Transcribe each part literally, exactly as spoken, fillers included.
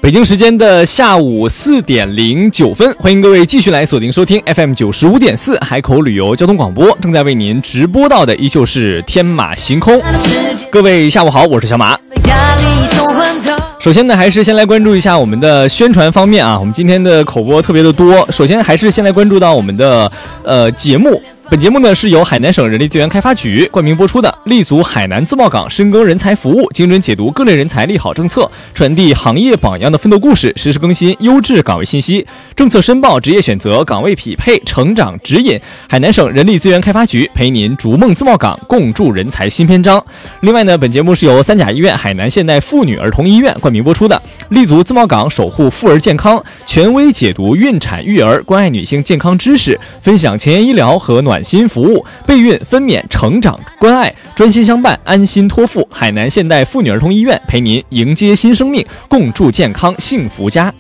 北京时间的下午四点零九分，欢迎各位继续来锁定收听 F M 九十五点四海口旅游交通广播，正在为您直播到的依旧是天马行空。各位下午好，我是小马。首先呢，还是先来关注一下我们的宣传方面啊，我们今天的口播特别的多。首先还是先来关注到我们的呃节目。本节目呢是由海南省人力资源开发局冠名播出的，立足海南自贸港，深耕人才服务，精准解读各类人才利好政策，传递行业榜样的奋斗故事，实时更新优质岗位信息，政策申报、职业选择、岗位匹配、成长指引。海南省人力资源开发局陪您逐梦自贸港，共筑人才新篇章。另外呢，本节目是由三甲医院海南现代妇女儿童医院冠名播出的，立足自贸港，守护妇儿健康，权威解读孕产育儿，关爱女性健康知识，分享前沿医疗和暖心服务，备孕、分娩、成长关爱，专心相伴，安心托付。海南现代妇女儿童医院陪您迎接新生命，共筑健康幸福家。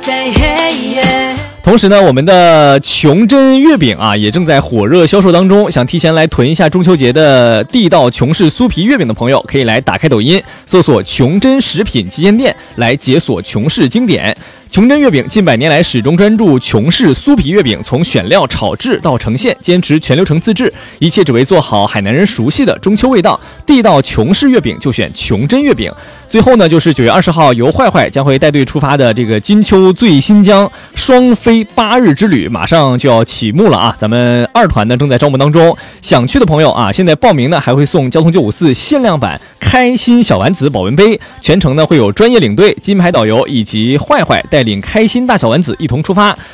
同时呢，我们的琼珍月饼啊也正在火热销售当中，想提前来囤一下中秋节的地道琼氏酥皮月饼的朋友，可以来打开抖音搜索琼珍食品旗舰店来解锁琼氏经典。琼珍月饼近百年来始终专注琼氏酥皮月饼，从选料、炒制到呈现，坚持全流程自制，一切只为做好海南人熟悉的中秋味道。地道琼氏月饼就选琼珍月饼。最后呢，就是九月二十号由坏坏将会带队出发的这个金秋醉新疆双飞八日之旅，马上就要启幕了啊！咱们二团呢正在招募当中，想去的朋友啊，现在报名呢还会送交通九五四限量版开心小丸子保温杯，全程呢会有专业领队、金牌导游以及坏坏带领开心大小丸子一同出发。